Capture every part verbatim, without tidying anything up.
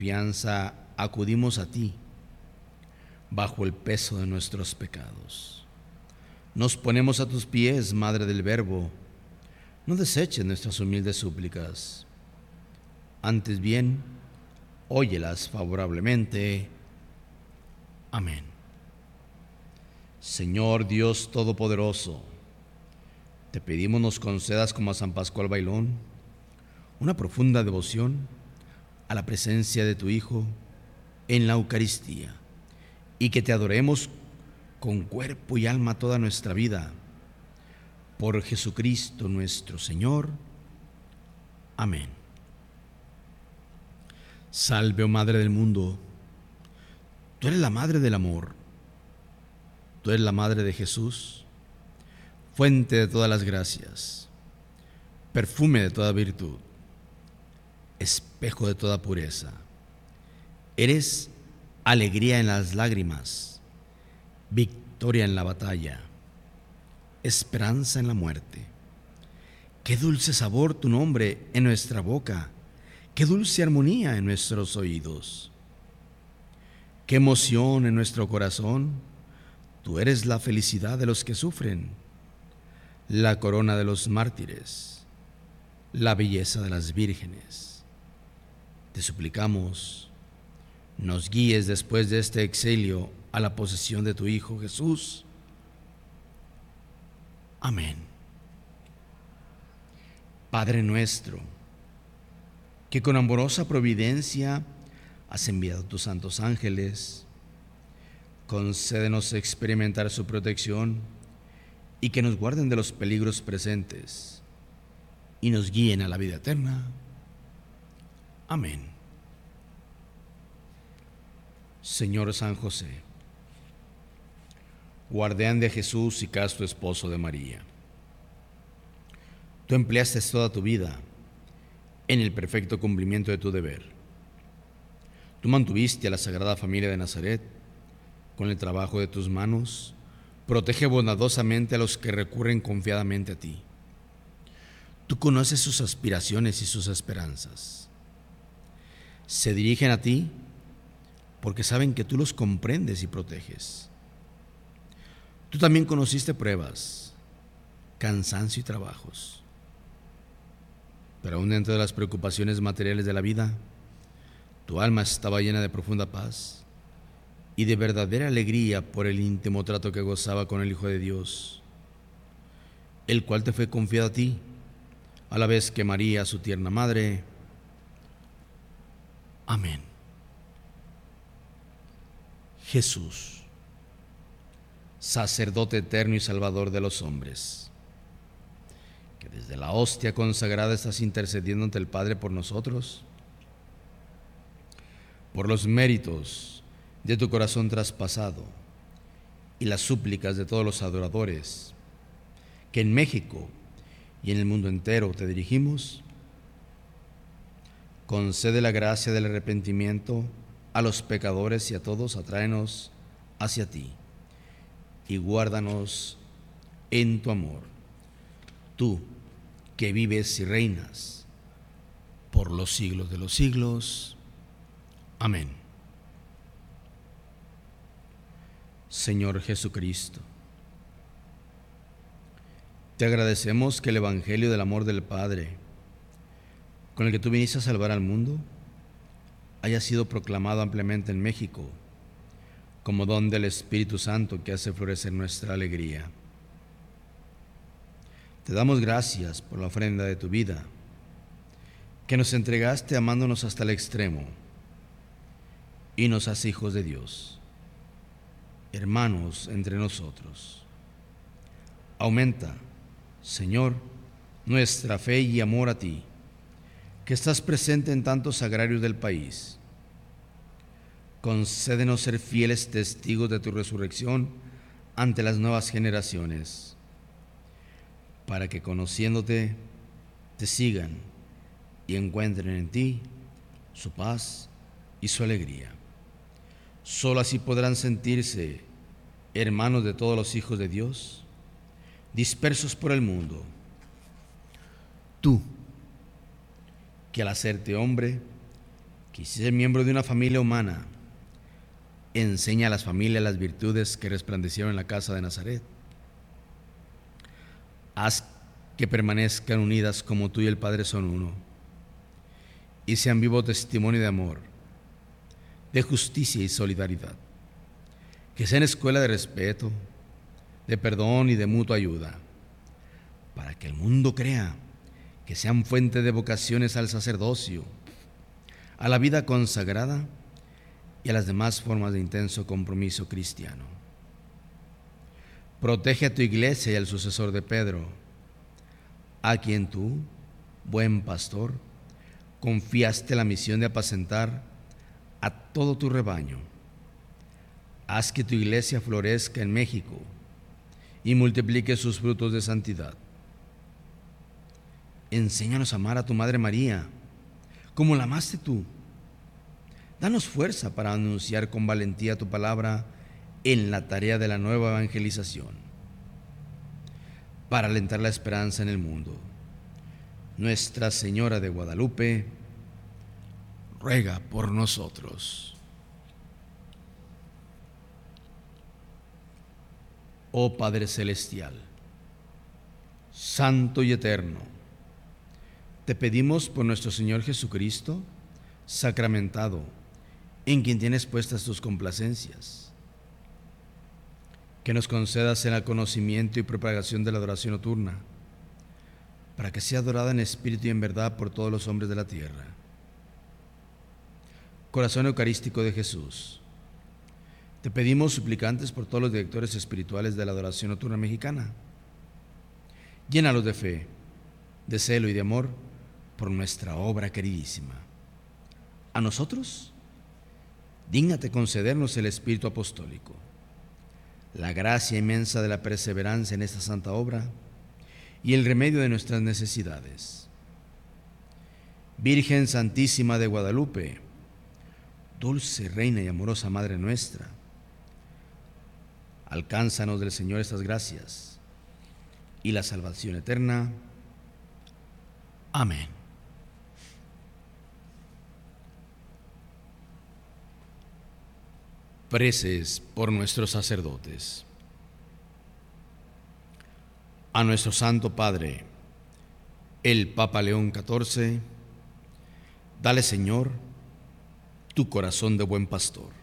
Confianza acudimos a ti bajo el peso de nuestros pecados. Nos ponemos a tus pies, Madre del Verbo. No deseches nuestras humildes súplicas. Antes bien, óyelas favorablemente. Amén. Señor Dios Todopoderoso, te pedimos nos concedas como a San Pascual Bailón una profunda devoción a la presencia de tu Hijo en la Eucaristía, y que te adoremos con cuerpo y alma toda nuestra vida. Por Jesucristo nuestro Señor. Amén. Salve, oh Madre del mundo. Tú eres la Madre del amor. Tú eres la Madre de Jesús, fuente de todas las gracias, perfume de toda virtud, espejo de toda pureza. Eres alegría en las lágrimas, victoria en la batalla, esperanza en la muerte. Qué dulce sabor tu nombre en nuestra boca, qué dulce armonía en nuestros oídos, qué emoción en nuestro corazón. Tú eres la felicidad de los que sufren, la corona de los mártires, la belleza de las vírgenes. Te suplicamos, nos guíes después de este exilio a la posesión de tu Hijo Jesús. Amén. Padre nuestro, que con amorosa providencia has enviado tus santos ángeles, concédenos experimentar su protección y que nos guarden de los peligros presentes y nos guíen a la vida eterna. Amén. Señor San José, guardián de Jesús y casto esposo de María, tú empleaste toda tu vida en el perfecto cumplimiento de tu deber. Tú mantuviste a la Sagrada Familia de Nazaret con el trabajo de tus manos. Protege bondadosamente a los que recurren confiadamente a ti. Tú conoces sus aspiraciones y sus esperanzas. Se dirigen a ti porque saben que tú los comprendes y proteges. Tú también conociste pruebas, cansancio y trabajos. Pero aún dentro de las preocupaciones materiales de la vida, tu alma estaba llena de profunda paz y de verdadera alegría por el íntimo trato que gozaba con el Hijo de Dios, el cual te fue confiado a ti, a la vez que María, su tierna madre. Amén. Jesús, sacerdote eterno y salvador de los hombres, que desde la hostia consagrada estás intercediendo ante el Padre por nosotros, por los méritos de tu corazón traspasado y las súplicas de todos los adoradores que en México y en el mundo entero te dirigimos, concede la gracia del arrepentimiento a los pecadores y a todos, atráenos hacia ti y guárdanos en tu amor, tú que vives y reinas por los siglos de los siglos. Amén. Señor Jesucristo, te agradecemos que el Evangelio del amor del Padre, con el que tú viniste a salvar al mundo, haya sido proclamado ampliamente en México como don del Espíritu Santo que hace florecer nuestra alegría. Te damos gracias por la ofrenda de tu vida, que nos entregaste amándonos hasta el extremo, y nos hace hijos de Dios, hermanos entre nosotros. Aumenta, Señor, nuestra fe y amor a ti, que estás presente en tantos sagrarios del país. Concédenos ser fieles testigos de tu resurrección ante las nuevas generaciones, para que conociéndote te sigan y encuentren en ti su paz y su alegría. Solo así podrán sentirse hermanos de todos los hijos de Dios, dispersos por el mundo. Tú, que al hacerte hombre, que si ser miembro de una familia humana, enseña a las familias las virtudes que resplandecieron en la casa de Nazaret. Haz que permanezcan unidas como tú y el Padre son uno, y sean vivo testimonio de amor, de justicia y solidaridad. Que sean escuela de respeto, de perdón y de mutua ayuda, para que el mundo crea que sean fuente de vocaciones al sacerdocio, a la vida consagrada y a las demás formas de intenso compromiso cristiano. Protege a tu iglesia y al sucesor de Pedro, a quien tú, buen pastor, confiaste la misión de apacentar a todo tu rebaño. Haz que tu iglesia florezca en México y multiplique sus frutos de santidad. Enséñanos a amar a tu Madre María, como la amaste tú. Danos fuerza para anunciar con valentía tu palabra en la tarea de la nueva evangelización, para alentar la esperanza en el mundo. Nuestra Señora de Guadalupe, ruega por nosotros. Oh Padre Celestial, Santo y Eterno, te pedimos por nuestro Señor Jesucristo, sacramentado, en quien tienes puestas tus complacencias, que nos concedas el conocimiento y propagación de la adoración nocturna, para que sea adorada en espíritu y en verdad por todos los hombres de la tierra. Corazón Eucarístico de Jesús, te pedimos suplicantes por todos los directores espirituales de la adoración nocturna mexicana. Llénalos de fe, de celo y de amor por nuestra obra queridísima. A nosotros, dígnate concedernos el espíritu apostólico, la gracia inmensa de la perseverancia en esta santa obra y el remedio de nuestras necesidades. Virgen Santísima de Guadalupe, dulce Reina y amorosa Madre nuestra, alcánzanos del Señor estas gracias y la salvación eterna. Amén. Preces por nuestros sacerdotes. A nuestro Santo Padre, el Papa León catorce, dale, Señor, tu corazón de buen pastor.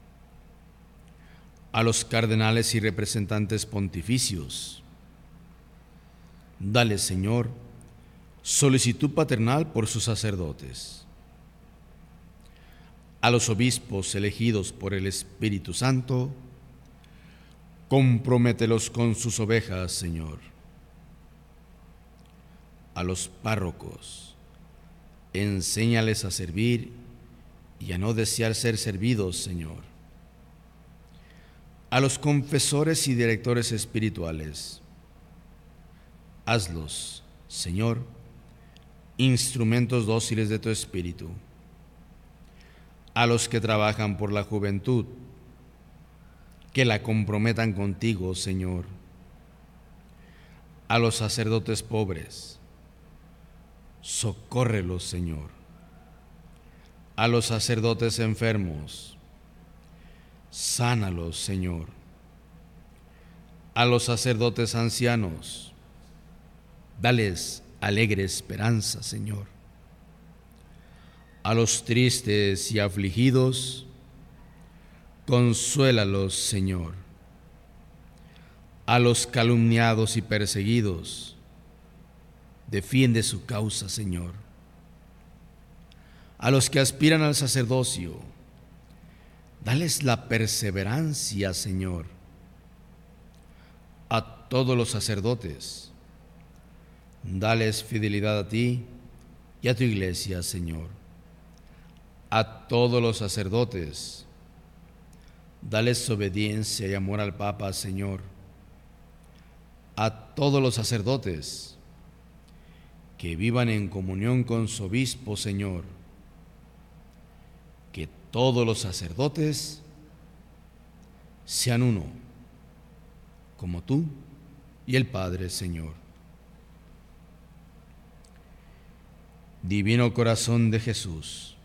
A los cardenales y representantes pontificios, dale, Señor, solicitud paternal por sus sacerdotes. A los obispos elegidos por el Espíritu Santo, compromételos con sus ovejas, Señor. A los párrocos, enséñales a servir y a no desear ser servidos, Señor. A los confesores y directores espirituales, hazlos, Señor, instrumentos dóciles de tu Espíritu. A los que trabajan por la juventud, que la comprometan contigo, Señor. A los sacerdotes pobres, socórrelos, Señor. A los sacerdotes enfermos, sánalos, Señor. A los sacerdotes ancianos, dales alegre esperanza, Señor. A los tristes y afligidos, consuélalos, Señor. A los calumniados y perseguidos, defiende su causa, Señor. A los que aspiran al sacerdocio, dales la perseverancia, Señor. A todos los sacerdotes, dales fidelidad a ti y a tu iglesia, Señor. A todos los sacerdotes, dales obediencia y amor al Papa, Señor. A todos los sacerdotes, que vivan en comunión con su obispo, Señor. Que todos los sacerdotes sean uno, como tú y el Padre, Señor. Divino Corazón de Jesús,